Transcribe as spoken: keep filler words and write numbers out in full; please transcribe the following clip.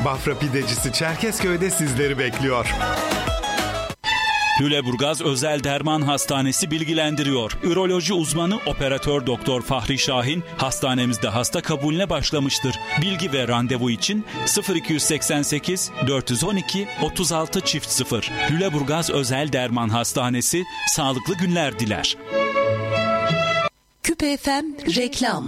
Bafra Pidecisi Çerkezköy'de sizleri bekliyor. Lüleburgaz Özel Derman Hastanesi bilgilendiriyor. Üroloji uzmanı operatör doktor Fahri Şahin hastanemizde hasta kabulüne başlamıştır. Bilgi ve randevu için sıfır iki seksen sekiz dört on iki otuz altı çift sıfır. Lüleburgaz Özel Derman Hastanesi sağlıklı günler diler. Küpe F M reklam.